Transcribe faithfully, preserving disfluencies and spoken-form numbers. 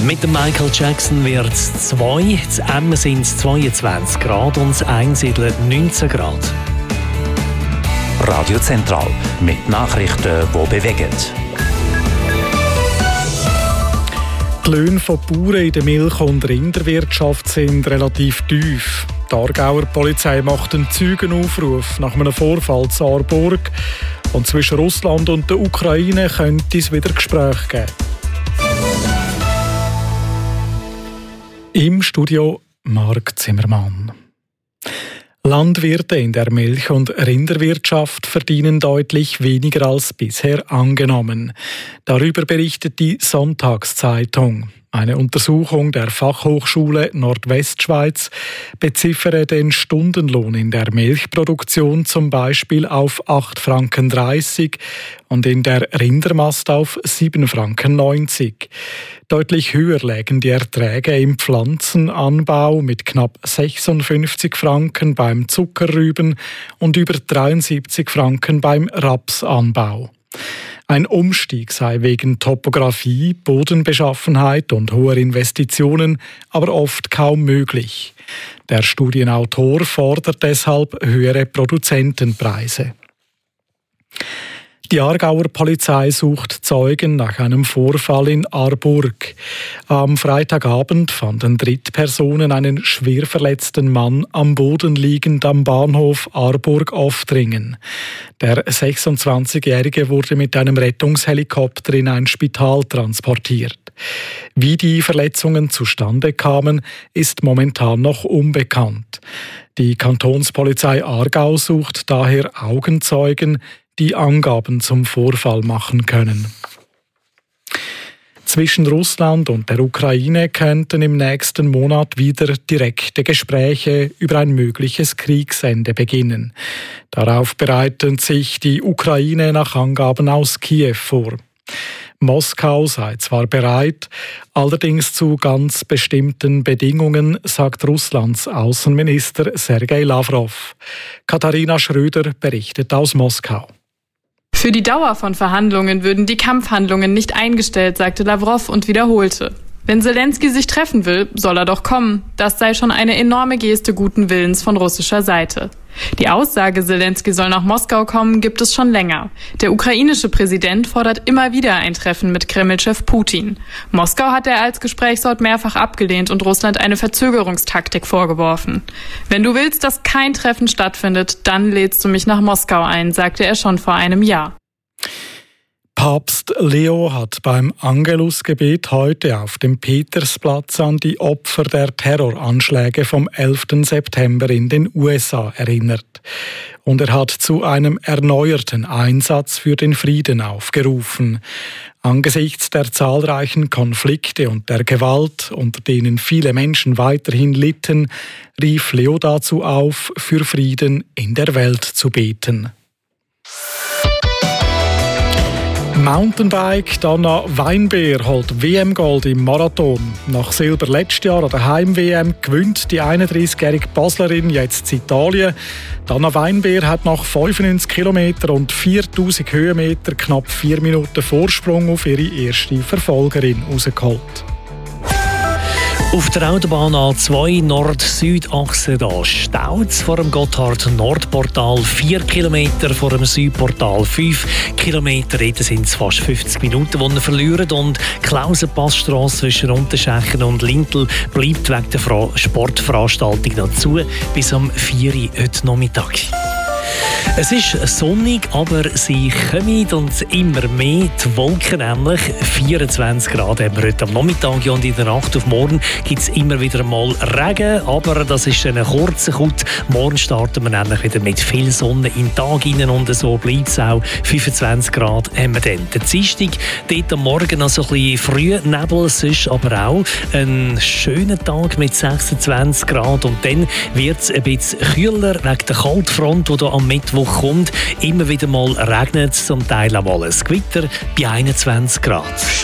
Mit dem Michael Jackson wird es zwei, zu Emmen sind es zweiundzwanzig Grad und zu Einsiedeln neunzehn Grad. Radio Zentral mit Nachrichten, die bewegen. Die Löhne von Bauern in der Milch- und Rinderwirtschaft sind relativ tief. Die Aargauer Polizei macht einen Zeugenaufruf nach einem Vorfall zu Aarburg. Und zwischen Russland und der Ukraine könnte es wieder Gespräche geben. Im Studio Marc Zimmermann. Landwirte in der Milch- und Rinderwirtschaft verdienen deutlich weniger als bisher angenommen. Darüber berichtet die Sonntagszeitung. Eine Untersuchung der Fachhochschule Nordwestschweiz beziffere den Stundenlohn in der Milchproduktion zum Beispiel auf acht Franken dreißig und in der Rindermast auf sieben Franken neunzig. Deutlich höher lägen die Erträge im Pflanzenanbau mit knapp sechsundfünfzig Franken beim Zuckerrüben und über dreiundsiebzig Franken beim Rapsanbau. Ein Umstieg sei wegen Topographie, Bodenbeschaffenheit und hoher Investitionen aber oft kaum möglich. Der Studienautor fordert deshalb höhere Produzentenpreise. Die Aargauer Polizei sucht Zeugen nach einem Vorfall in Aarburg. Am Freitagabend fanden Drittpersonen einen schwer verletzten Mann am Boden liegend am Bahnhof Aarburg-Oftringen. Der sechsundzwanzigjährige wurde mit einem Rettungshelikopter in ein Spital transportiert. Wie die Verletzungen zustande kamen, ist momentan noch unbekannt. Die Kantonspolizei Aargau sucht daher Augenzeugen, die Angaben zum Vorfall machen können. Zwischen Russland und der Ukraine könnten im nächsten Monat wieder direkte Gespräche über ein mögliches Kriegsende beginnen. Darauf bereitet sich die Ukraine nach Angaben aus Kiew vor. Moskau sei zwar bereit, allerdings zu ganz bestimmten Bedingungen, sagt Russlands Außenminister Sergei Lavrov. Katharina Schröder berichtet aus Moskau. Für die Dauer von Verhandlungen würden die Kampfhandlungen nicht eingestellt, sagte Lavrov und wiederholte. Wenn Selensky sich treffen will, soll er doch kommen. Das sei schon eine enorme Geste guten Willens von russischer Seite. Die Aussage, Selensky soll nach Moskau kommen, gibt es schon länger. Der ukrainische Präsident fordert immer wieder ein Treffen mit Kreml-Chef Putin. Moskau hat er als Gesprächsort mehrfach abgelehnt und Russland eine Verzögerungstaktik vorgeworfen. Wenn du willst, dass kein Treffen stattfindet, dann lädst du mich nach Moskau ein, sagte er schon vor einem Jahr. Papst Leo hat beim Angelusgebet heute auf dem Petersplatz an die Opfer der Terroranschläge vom elften September in den U S A erinnert. Und er hat zu einem erneuerten Einsatz für den Frieden aufgerufen. Angesichts der zahlreichen Konflikte und der Gewalt, unter denen viele Menschen weiterhin litten, rief Leo dazu auf, für Frieden in der Welt zu beten. Mountainbike, Dana Weinbeer holt W M-Gold im Marathon. Nach Silber letztes Jahr an der Heim-W M gewinnt die einunddreißigjährige Baslerin jetzt in Italien. Dana Weinbeer hat nach fünfundneunzig Kilometern und viertausend Höhenmeter knapp vier Minuten Vorsprung auf ihre erste Verfolgerin rausgeholt. Auf der Autobahn A zwei Nord-Süd-Achse da staut vor dem Gotthard-Nordportal vier Kilometer, vor dem Südportal fünf Kilometer. Dort sind es fast fünfzig Minuten, die ihr verliert. Und die Klausenpassstrasse zwischen Unterschächen und Lintel bleibt wegen der Fra- Sportveranstaltung dazu bis am vier Uhr heute Nachmittag. Es ist sonnig, aber sie kommen und immer mehr die Wolken, nämlich vierundzwanzig Grad haben wir heute am Nachmittag, und in der Nacht auf morgen gibt es immer wieder mal Regen, aber das ist ein kurzer Kut. Morgen starten wir nämlich wieder mit viel Sonne in den Tag hinein und so bleibt es auch. fünfundzwanzig Grad haben wir dann. Der Dienstag, dort am Morgen noch so ein bisschen früh Nebel, es ist aber auch ein schöner Tag mit sechsundzwanzig Grad, und dann wird es ein bisschen kühler wegen der Kaltfront, die hier am Mittwoch kommt. Immer wieder mal regnet es, zum Teil auch mal ein Gewitter bei einundzwanzig Grad.